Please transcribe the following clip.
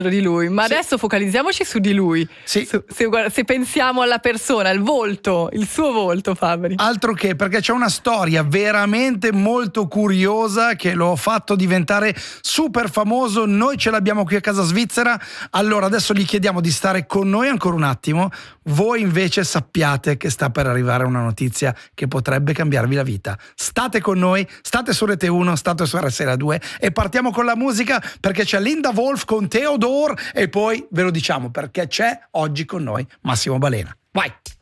di lui, ma Sì. adesso focalizziamoci su di lui. Sì. Se pensiamo alla persona, il volto, il suo volto, Fabri. Altro che, perché c'è una storia veramente molto curiosa che lo ha fatto diventare super famoso. Noi ce l'abbiamo qui a casa svizzera. Allora adesso gli chiediamo di stare con noi ancora un attimo. Voi invece sappiate che sta per arrivare una notizia che potrebbe cambiarvi la vita. State con noi, state su Rete 1, state su RSL 2 e partiamo con la musica, perché c'è Linda Wolf con Theodore e poi ve lo diciamo perché c'è oggi con noi Massimo Balena. Vai!